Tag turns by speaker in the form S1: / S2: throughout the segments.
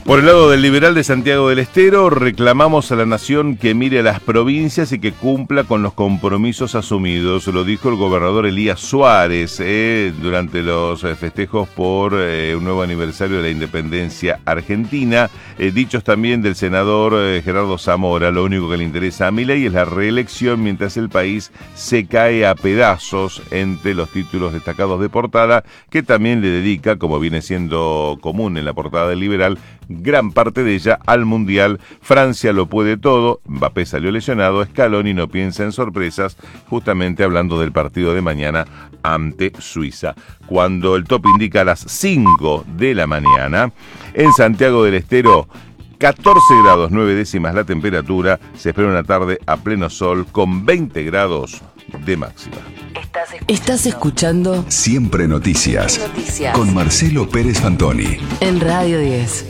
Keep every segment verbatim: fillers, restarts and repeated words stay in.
S1: Por el lado del liberal de Santiago del Estero, reclamamos a la nación que mire a las provincias y que cumpla con los compromisos asumidos. Lo dijo el gobernador Elías Suárez eh, durante los eh, festejos por eh, un nuevo aniversario de la independencia argentina. Eh, dichos también del senador eh, Gerardo Zamora. Lo único que le interesa a Milei es la reelección mientras el país se cae a pedazos entre los títulos destacados de portada, que también le dedica, como viene siendo común en la portada del liberal, gran parte de ella al Mundial. Francia lo puede todo, Mbappé salió lesionado, Scaloni no piensa en sorpresas, justamente hablando del partido de mañana ante Suiza. Cuando el top indica las cinco de la mañana, en Santiago del Estero, catorce grados nueve décimas la temperatura, se espera una tarde a pleno sol con veinte grados de máxima.
S2: Estás escuchando
S3: Siempre Noticias,
S2: Noticias
S3: con Marcelo Pérez Fantoni
S2: en Radio diez.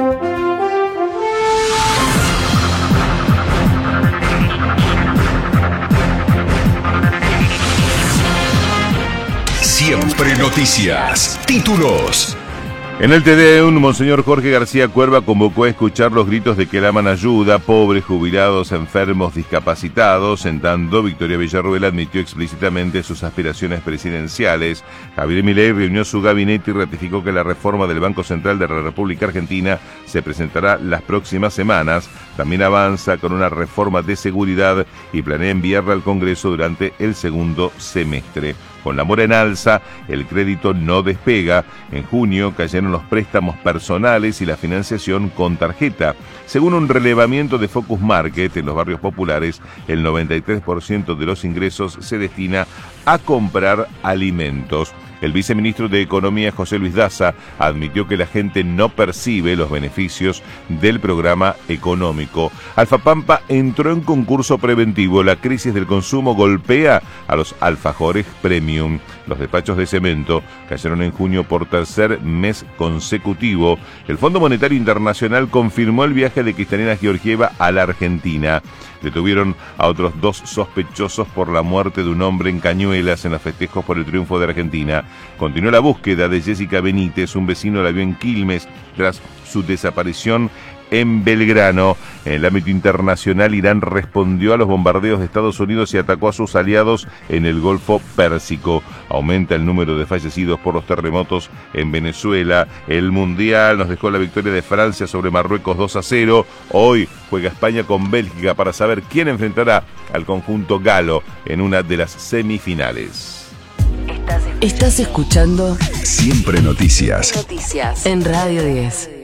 S3: Siempre Noticias. Títulos.
S1: En el T D un monseñor Jorge García Cuerva convocó a escuchar los gritos de que claman ayuda, pobres, jubilados, enfermos, discapacitados. En tanto, Victoria Villarruel admitió explícitamente sus aspiraciones presidenciales. Javier Milei reunió su gabinete y ratificó que la reforma del Banco Central de la República Argentina se presentará las próximas semanas. También avanza con una reforma de seguridad y planea enviarla al Congreso durante el segundo semestre. Con la mora en alza, el crédito no despega. En junio cayeron los préstamos personales y la financiación con tarjeta. Según un relevamiento de Focus Market, en los barrios populares, el noventa y tres por ciento de los ingresos se destina a comprar alimentos. El viceministro de Economía, José Luis Daza, admitió que la gente no percibe los beneficios del programa económico. Alfapampa entró en concurso preventivo. La crisis del consumo golpea a los alfajores premium. Los despachos de cemento cayeron en junio por tercer mes consecutivo. El Fondo Monetario Internacional confirmó el viaje de Kristalina Georgieva a la Argentina. Detuvieron a otros dos sospechosos por la muerte de un hombre en Cañuelas en los festejos por el triunfo de Argentina. Continuó la búsqueda de Jessica Benítez, un vecino la vio en Quilmes tras su desaparición en Belgrano. En el ámbito internacional, Irán respondió a los bombardeos de Estados Unidos y atacó a sus aliados en el Golfo Pérsico. Aumenta el número de fallecidos por los terremotos en Venezuela. El Mundial nos dejó la victoria de Francia sobre Marruecos dos a cero. Hoy juega España con Bélgica para saber quién enfrentará al conjunto galo en una de las semifinales.
S2: Estás escuchando
S3: Siempre Noticias.
S2: Noticias en Radio diez.